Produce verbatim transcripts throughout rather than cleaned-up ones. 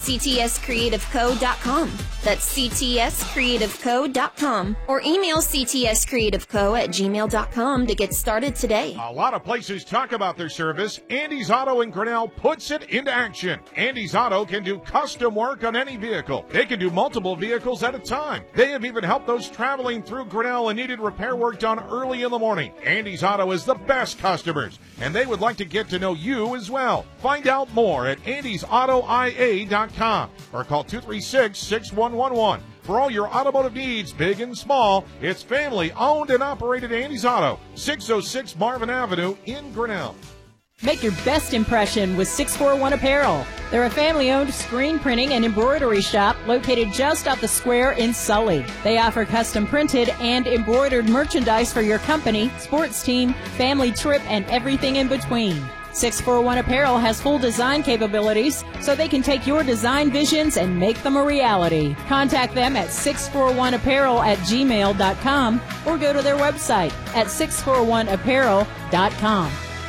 c t s creative co dot com. That's c t s creative co dot com. Or email c t s creative co at gmail dot com to get started today. A lot of places talk about their service. Andy's Auto in Grinnell puts it into action. Andy's Auto can do custom work on any vehicle. They can do multiple vehicles at a time. They have even helped those traveling through Grinnell and needed repair work done early in the morning. Andy's Auto is the best customers, and they would like to get to know you as well. Find out more at andys auto i a dot com or call two three six, six one one one. For all your automotive needs, big and small, it's family-owned and operated Andy's Auto, six oh six Marvin Avenue in Grinnell. Make your best impression with six forty-one Apparel. They're a family-owned screen printing and embroidery shop located just off the square in Sully. They offer custom printed and embroidered merchandise for your company, sports team, family trip, and everything in between. six forty-one Apparel has full design capabilities, so they can take your design visions and make them a reality. Contact them at six forty-one apparel at gmail dot com or go to their website at six forty-one apparel dot com.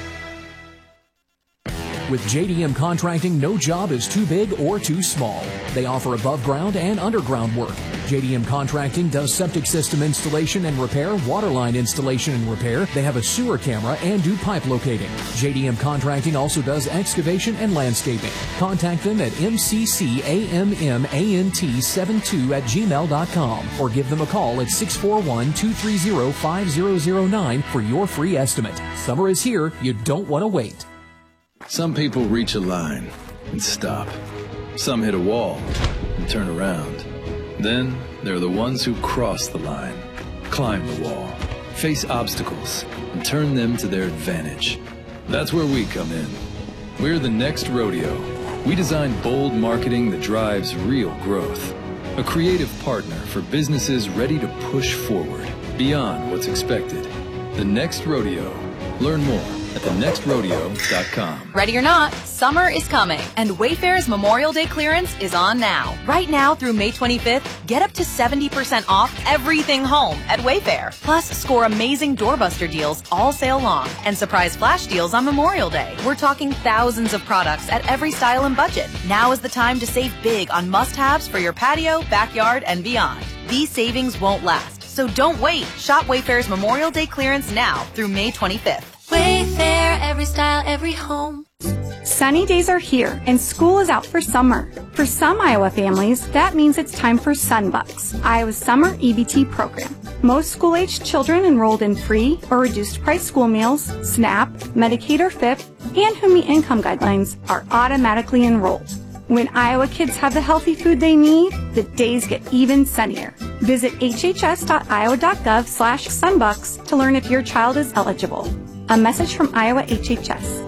With J D M Contracting, no job is too big or too small. They offer above ground and underground work. J D M Contracting does septic system installation and repair, water line installation and repair. They have a sewer camera and do pipe locating. J D M Contracting also does excavation and landscaping. Contact them at m c c a m m a n t seven two at gmail dot com or give them a call at six four one, two three zero, five zero zero nine for your free estimate. Summer is here. You don't want to wait. Some people reach a line and stop. Some hit a wall and turn around. Then there are the ones who cross the line, climb the wall, face obstacles, and turn them to their advantage. That's where we come in. We're the next rodeo. We design bold marketing that drives real growth. A creative partner for businesses ready to push forward beyond what's expected. The Next Rodeo. Learn more at the next rodeo dot com. Ready or not, summer is coming, and Wayfair's Memorial Day clearance is on now. Right now through May twenty-fifth, get up to seventy percent off everything home at Wayfair. Plus, score amazing doorbuster deals all sale long and surprise flash deals on Memorial Day. We're talking thousands of products at every style and budget. Now is the time to save big on must-haves for your patio, backyard, and beyond. These savings won't last, so don't wait. Shop Wayfair's Memorial Day clearance now through May twenty-fifth. Wayfair, every style, every home. Sunny days are here, and school is out for summer. For some Iowa families, that means it's time for Sunbucks, Iowa's summer E B T program. Most school-aged children enrolled in free or reduced-price school meals, SNAP, Medicaid or F I P, and who meet income guidelines are automatically enrolled. When Iowa kids have the healthy food they need, the days get even sunnier. Visit h h s dot iowa dot gov slash sunbucks to learn if your child is eligible. A message from Iowa H H S.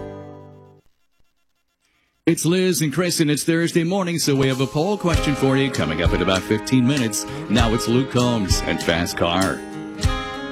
It's Liz and Chris, and it's Thursday morning, so we have a poll question for you coming up in about fifteen minutes. Now it's Luke Combs and Fast Car.